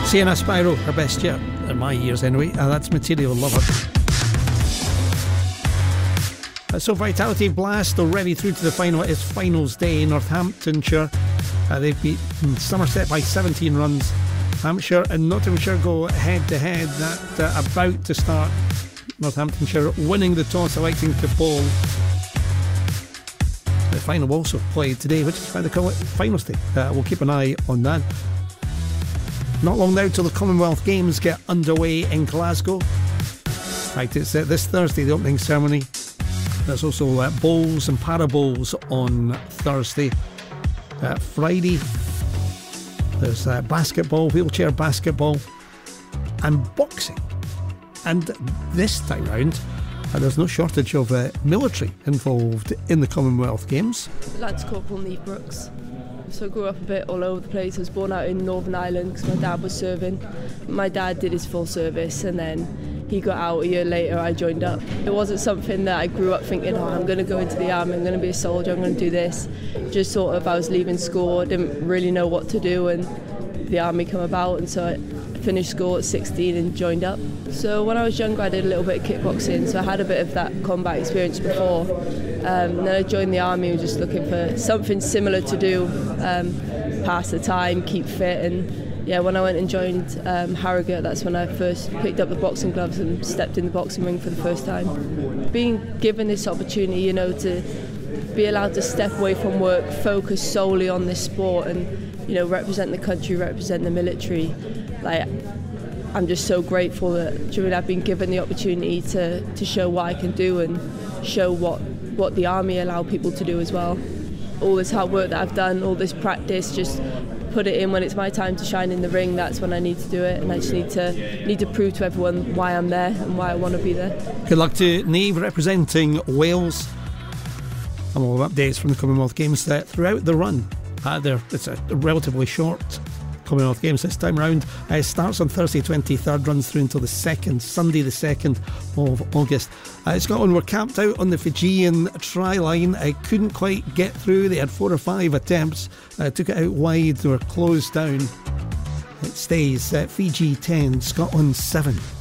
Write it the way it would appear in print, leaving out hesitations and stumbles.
Sienna Spyro, her best yet, in my years anyway, that's Material Lover. So Vitality Blast already through to the final. It's finals day. Northamptonshire, they've beaten Somerset by 17 runs. Hampshire and Nottinghamshire go head to head. That about to start. Northamptonshire winning the toss, electing to bowl. The final also played today, which is why they call it finals day. We'll keep an eye on that. Not long now till the Commonwealth Games get underway in Glasgow. Right, it's this Thursday, the opening ceremony. There's also bowls and para bowls on Thursday. Friday, there's basketball, wheelchair basketball, and boxing. And this time round, there's no shortage of military involved in the Commonwealth Games. Lance Corporal Neve Brooks. So I grew up a bit all over the place. I was born out in Northern Ireland because my dad was serving. My dad did his full service and then he got out. A year later I joined up. It wasn't something that I grew up thinking, I'm going to go into the army, I'm going to be a soldier, I'm going to do this. Just sort of, I was leaving school, I didn't really know what to do, and the army came about, and so I finished school at 16 and joined up. So when I was younger I did a little bit of kickboxing, so I had a bit of that combat experience before. And then I joined the army, was just looking for something similar to do, pass the time, keep fit. And yeah, when I went and joined Harrogate, that's when I first picked up the boxing gloves and stepped in the boxing ring for the first time. Being given this opportunity, to be allowed to step away from work, focus solely on this sport and, represent the country, represent the military, I'm just so grateful that I've been given the opportunity to show what I can do and show what the army allow people to do as well. All this hard work that I've done, all this practice, just put it in when it's my time to shine in the ring. That's when I need to do it, and I just need to prove to everyone why I'm there and why I want to be there. Good luck to Neve representing Wales. And all updates from the Commonwealth Games throughout the run. It's a relatively short Commonwealth Games this time round. It starts on Thursday 23rd, runs through until the 2nd, Sunday the 2nd of August. Scotland were camped out on the Fijian try line. Couldn't quite get through. They had 4 or 5 attempts, took it out wide, they were closed down. It stays Fiji 10, Scotland 7.